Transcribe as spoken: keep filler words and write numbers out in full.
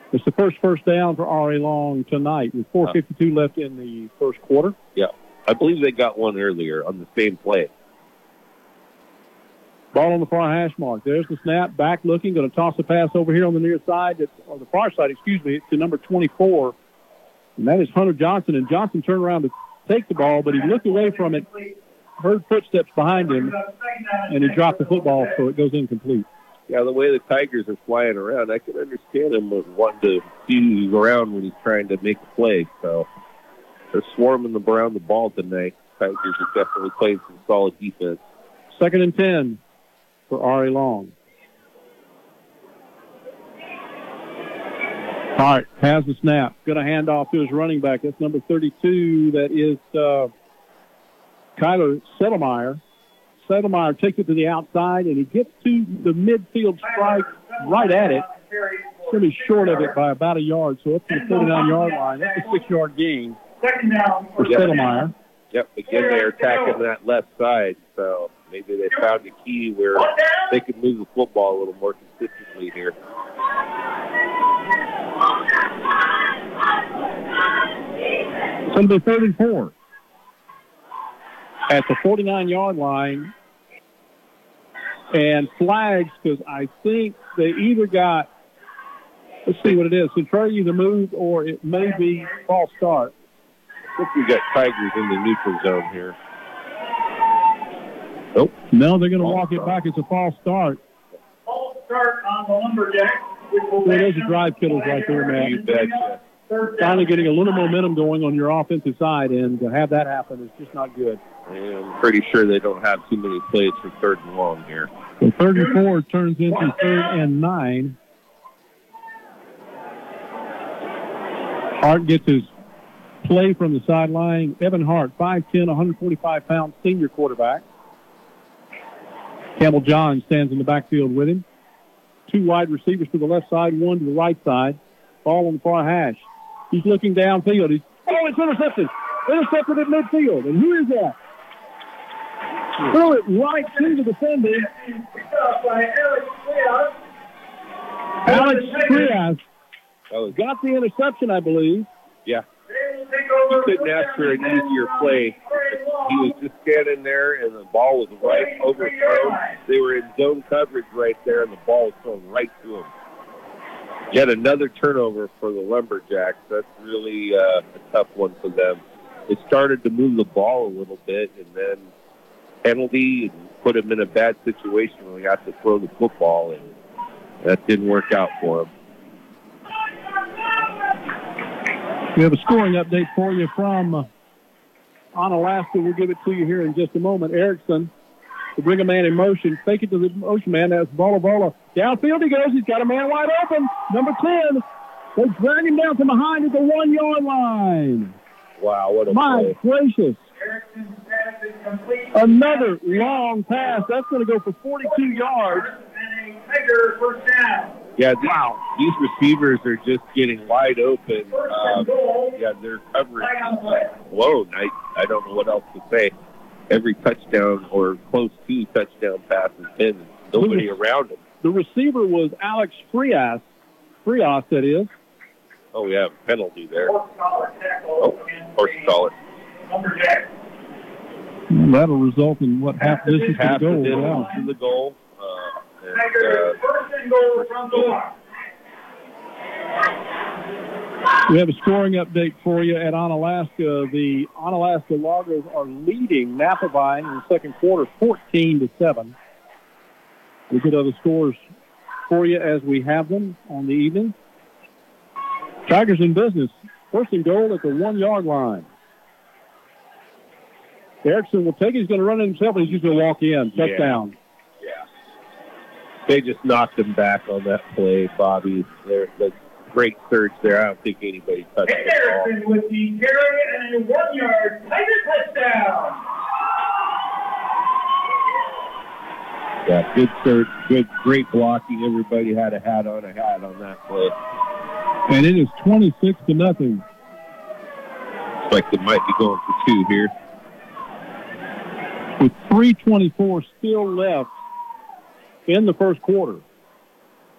It's the first first down for R A Long tonight with four fifty-two uh, left in the first quarter. Yeah. I believe they got one earlier on the same play. Ball on the far hash mark. There's the snap. Back looking. Going to toss the pass over here on the near side, on the far side, excuse me, to number twenty-four. And that is Hunter Johnson. And Johnson turned around to take the ball, but he looked away from it, heard footsteps behind him, and he dropped the football, so it goes incomplete. Yeah, the way the Tigers are flying around, I can understand him wanting to see around when he's trying to make a play. So they're swarming around the ball tonight. Tigers are definitely playing some solid defense. Second and ten for R A Long. Hart has the snap. Going to hand off to his running back. That's number thirty-two. That is uh, Kyler Settlemeyer. Settlemeyer takes it to the outside, and he gets to the midfield strike right at it. It's going to be short of it by about a yard, so up to the forty-nine-yard line. That's a six-yard gain for Settlemeyer. Yep, again, they're attacking that left side, so maybe they found a key where they could move the football a little more consistently here. It's going to be third and four. At the forty-nine-yard line, and flags, because I think they either got, let's see what it is, Centralia either moved or it may be false start. I think we got Tigers in the neutral zone here. Nope. No, they're going to walk it back. It's a false start. False start on the Lumberjacks. Well, those are drive killers right there, man. You betcha. Finally getting a little momentum going on your offensive side, and to have that happen is just not good. I'm pretty sure they don't have too many plays for third and long here. So third and four turns into third and nine. Hart gets his play from the sideline. Evan Hart, five ten, one forty-five pound senior quarterback. Campbell John stands in the backfield with him. Two wide receivers to the left side, one to the right side. Ball on the far hash. He's looking downfield. He's, oh, it's intercepted. Intercepted at midfield. And who is that? Threw it right to the defender. Alex Frias got the interception, I believe. Yeah. You couldn't ask for an easier play. He was just standing there, and the ball was right overthrown. They were in zone coverage right there, and the ball was thrown right to him. Yet another turnover for the Lumberjacks. That's really uh, a tough one for them. They started to move the ball a little bit, and then penalty and put them in a bad situation when they got to throw the football, and that didn't work out for them. We have a scoring update for you from uh, Onalaska. We'll give it to you here in just a moment. Erickson to bring a man in motion. Fake it to the motion man. That's Bola Bola. Downfield he goes. He's got a man wide open. Number ten. They drag him down from behind at the one-yard line. Wow, what a My play. gracious. Another long pass. That's going to go for forty-two yards. Yeah, these, wow. these receivers are just getting wide open. Um, yeah, their coverage is blown. I, I don't know what else to say. Every touchdown or close to touchdown pass has been nobody around him. The receiver was Alex Frias. Frias, that is. Oh, we have a penalty there. Oh, horse collar. That'll result in what half distance half to the goal. the Wow. to the goal. Uh, and, uh, we have a scoring update for you at Onalaska. The Onalaska Loggers are leading Napavine in the second quarter, fourteen to seven. We'll get other scores for you as we have them on the evening. Tigers in business. First and goal at the one-yard line. Erickson will take it. He's going to run it himself, and he's just going to walk in. Touchdown. Yeah. yeah. They just knocked him back on that play, Bobby. There, that's great search there. I don't think anybody touched it at all. Erickson with the carry and a one-yard Tiger touchdown. Yeah, good search, good, great blocking. Everybody had a hat on a hat on that play. And it is twenty-six to nothing. Looks like they might be going for two here. With three twenty-four still left in the first quarter.